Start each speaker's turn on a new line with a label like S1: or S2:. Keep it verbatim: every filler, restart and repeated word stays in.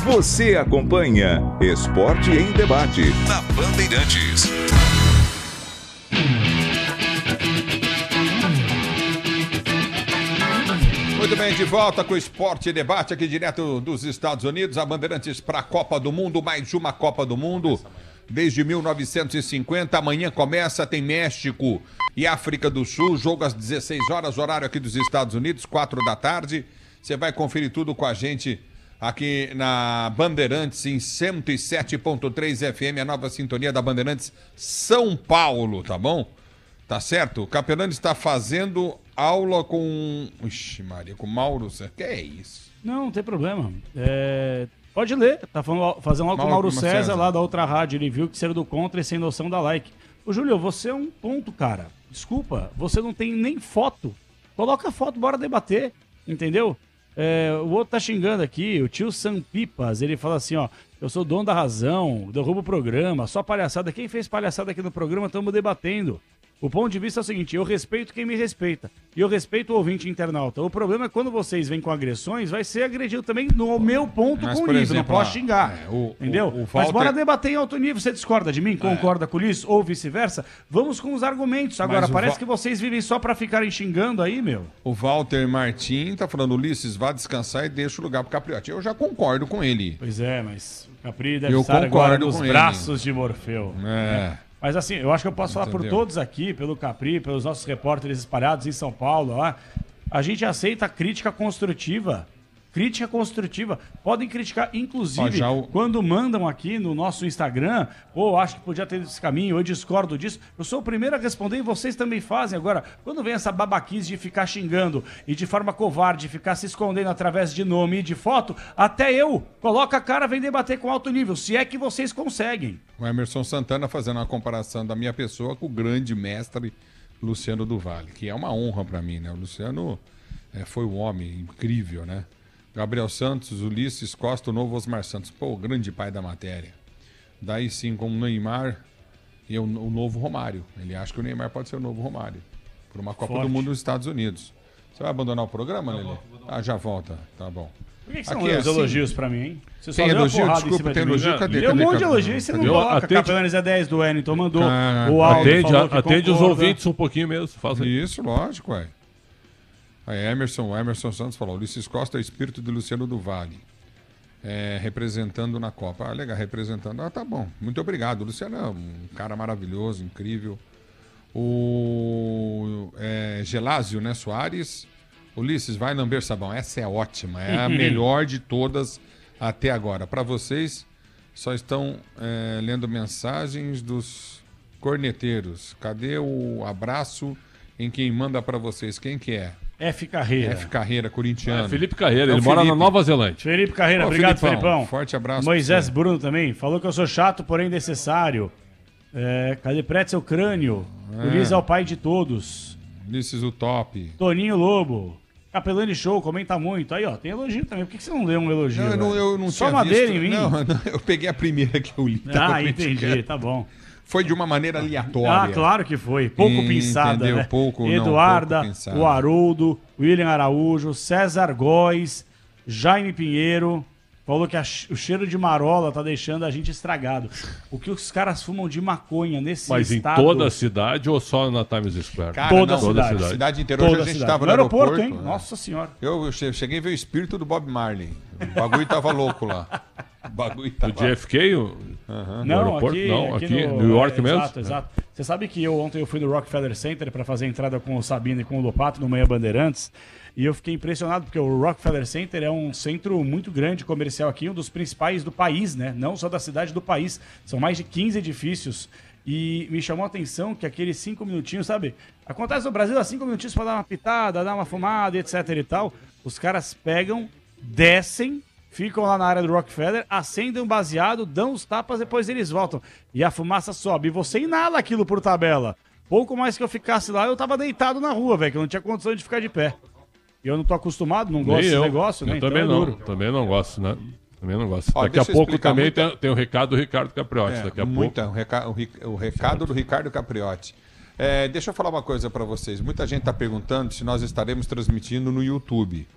S1: Você acompanha Esporte em Debate na Bandeirantes.
S2: Muito bem, de volta com o Esporte em Debate aqui direto dos Estados Unidos. A Bandeirantes para a Copa do Mundo, mais uma Copa do Mundo desde mil novecentos e cinquenta. Amanhã começa, tem México e África do Sul, jogo às dezesseis horas, horário aqui dos Estados Unidos, quatro da tarde. Você vai conferir tudo com a gente aqui na Bandeirantes em cento e sete ponto três F M, a nova sintonia da Bandeirantes São Paulo, tá bom? Tá certo? O Capelani está fazendo aula com... Ixi, Maria, com Mauro César. Que é isso?
S3: Não, não tem problema. É... Pode ler. Tá falando, fazendo aula com o Mauro César, César, lá da outra rádio. Ele viu que ser do contra e sem noção da like. Ô, Júlio, você é um ponto, cara. Desculpa, você não tem nem foto. Coloca a foto, bora debater. Entendeu? É, o outro tá xingando aqui, o tio Sam Pipas. Ele fala assim, ó... Eu sou dono da razão, derrubo o programa, só palhaçada. Quem fez palhaçada aqui no programa, estamos debatendo. O ponto de vista é o seguinte, eu respeito quem me respeita. E eu respeito o ouvinte internauta. O problema é quando vocês vêm com agressões, vai ser agredido também no meu ponto
S2: Mas,
S3: com o
S2: por
S3: nível.
S2: exemplo,
S3: Não posso xingar.
S2: É, o,
S3: entendeu?
S2: O, o
S3: Mas
S2: Walter...
S3: bora debater em alto nível. Você discorda de mim? Concorda é. com isso? Ou vice-versa? Vamos com os argumentos. Agora, parece Val... que vocês vivem só pra ficarem xingando aí, meu.
S2: O Walter Martim tá falando, Ulisses, vá descansar e deixa o lugar pro Capriotti. Eu já concordo com ele.
S3: Pois é, mas o Capri deve
S2: eu
S3: estar agora nos
S2: com
S3: braços
S2: ele.
S3: de Morfeu.
S2: É...
S3: Né? Mas assim, eu acho que eu posso falar
S2: Entendeu?
S3: por todos aqui, pelo Capri, pelos nossos repórteres espalhados em São Paulo, lá. A gente aceita a crítica construtiva. Crítica construtiva. Podem criticar, inclusive,
S2: Ó, o...
S3: quando mandam aqui no nosso Instagram, ou oh, acho que podia ter ido esse caminho, ou eu discordo disso. Eu sou o primeiro a responder e vocês também fazem. Agora, quando vem essa babaquice de ficar xingando e de forma covarde, ficar se escondendo através de nome e de foto, até eu, coloca a cara, vem debater com alto nível, se é que vocês conseguem.
S2: O Emerson Santana fazendo uma comparação da minha pessoa com o grande mestre Luciano do Vale, que é uma honra para mim, né? O Luciano é, foi um homem incrível, né? Gabriel Santos, Ulisses Costa, o novo Osmar Santos. Pô, o grande pai da matéria. Daí sim, como o Neymar e o, o novo Romário. Ele acha que o Neymar pode ser o novo Romário. Por uma Copa Forte. do Mundo nos Estados Unidos. Você vai abandonar o programa, Lelê? Ah, já volta. Tá bom.
S3: Por que, que são os elogios pra mim, hein? Você
S2: tem elogio? Desculpa, tem elogio?
S3: De
S2: cadê?
S3: Deu
S2: cadê,
S3: um monte de
S2: cadê?
S3: elogio e você não
S4: Cadê?
S3: coloca.
S4: Atende...
S3: Capelanes é dez do Wellington mandou.
S2: Ah,
S3: o Aldo
S4: atende
S3: falou que
S4: atende os
S3: concorda.
S4: ouvintes um pouquinho mesmo. Faz aí.
S2: Isso, lógico, ué. Aí Emerson, Emerson Santos falou, Ulisses Costa é o espírito de Luciano do Vale, é, representando na Copa. Ah, legal, representando. Ah, tá bom. Muito obrigado. O Luciano é um cara maravilhoso, incrível. O é, Gelásio, né, Soares. Ulisses, vai lamber sabão. Essa é ótima, é a melhor de todas até agora. Para vocês, só estão é, lendo mensagens dos corneteiros. Cadê o abraço em quem manda para vocês? Quem que é?
S3: F. Carreira.
S2: F. Carreira, corintiano.
S4: É, Felipe Carreira,
S2: é
S4: ele
S2: Felipe.
S4: mora na Nova Zelândia.
S3: Felipe Carreira,
S2: Ô,
S3: obrigado,
S2: Felipão.
S3: Felipão.
S2: Forte abraço.
S3: Moisés Bruno também, falou que eu sou chato, porém necessário. É, cadê Pretzel Crânio?
S2: É.
S3: Ulisses é o pai de todos.
S2: Ulisses o top.
S3: Toninho Lobo. Capelani Show, comenta muito. Aí, ó, tem elogio também. Por que você não leu um elogio?
S2: Não, eu não, eu não
S3: Só
S2: tinha
S3: madeira
S2: visto.
S3: em mim?
S2: Não, não, eu peguei a primeira que eu li.
S3: Ah, entendi, tá bom.
S2: Foi de uma maneira aleatória.
S3: Ah, claro que foi. Pouco
S2: Entendeu?
S3: pensada, né?
S2: Pouco,
S3: Eduarda,
S2: não, pouco pensada.
S3: o Haroldo, William Araújo, César Góes, Jaime Pinheiro. Falou que a, o cheiro de marola tá deixando a gente estragado. O que os caras fumam de maconha nesse
S4: Mas
S3: estado...
S4: em toda a cidade ou só na Times Square?
S2: Cara,
S3: toda,
S2: não,
S3: a cidade.
S2: toda a cidade inteira.
S3: Toda
S2: Hoje a
S3: a
S2: gente
S3: cidade.
S2: estava
S3: No
S2: no
S3: aeroporto,
S2: aeroporto,
S3: hein?
S2: né?
S3: Nossa senhora.
S2: Eu cheguei a ver o espírito do Bob Marley. O bagulho tava louco lá. O bagulho tava...
S4: O J F K? O...
S2: Uhum.
S3: Não,
S4: aeroporto?
S3: aqui,
S4: Não,
S3: aqui,
S4: aqui
S3: no
S4: New York
S3: é,
S4: mesmo?
S3: Exato, exato. Você sabe que eu ontem eu fui no Rockefeller Center para fazer a entrada com o Sabino e com o Lopato no Manhã Bandeirantes. E eu fiquei impressionado, porque o Rockefeller Center é um centro muito grande comercial aqui, um dos principais do país, né? Não só da cidade, do país. São mais de quinze edifícios. E me chamou a atenção que aqueles cinco minutinhos, sabe? Acontece no Brasil, cinco minutinhos para dar uma pitada, dar uma fumada, etc e tal. Os caras pegam, descem, ficam lá na área do Rockefeller, acendem um baseado, dão os tapas, depois eles voltam. E a fumaça sobe. E você inala aquilo por tabela. Pouco mais que eu ficasse lá, eu tava deitado na rua, velho, que eu não tinha condição de ficar de pé. E eu não tô acostumado, não gosto
S4: Nem
S3: desse
S4: eu.
S3: negócio, né?
S4: Eu
S3: Então
S4: também
S3: é
S4: não,
S3: duro.
S4: também não gosto, né? Também não gosto.
S2: Ó,
S4: daqui a
S2: deixa eu
S4: pouco
S2: explicar
S4: também
S2: muita-
S4: tem, tem o recado do Ricardo Capriotti.
S2: É,
S4: daqui a
S2: muita,
S4: pouco.
S2: o, reca- o ri- o recado do Ricardo Capriotti. É, deixa eu falar uma coisa para vocês. Muita gente está perguntando se nós estaremos transmitindo no YouTube.